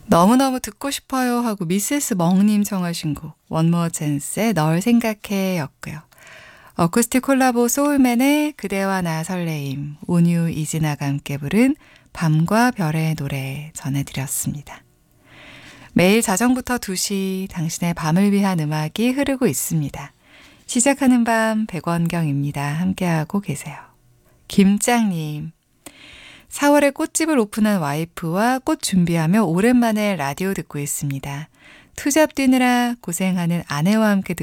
너무너무 듣고 싶어요 하고 미세스 멍님 청하신 곡 원모어 찬스의 널 생각해 였고요. 어쿠스틱 콜라보 소울맨의 그대와 나 설레임, 온유 이진아가 함께 부른 밤과 별의 노래 전해드렸습니다. 매일 자정부터 2시 당신의 밤을 위한 음악이 흐르고 있습니다. 시작하는 밤 백원경입니다. 함께하고 계세요. 김짱님, 4월에 꽃집을 오픈한 와이프와 꽃 준비하며 오랜만에 라디오 듣고 있습니다. 투잡 뛰느라 고생하는 아내와 함께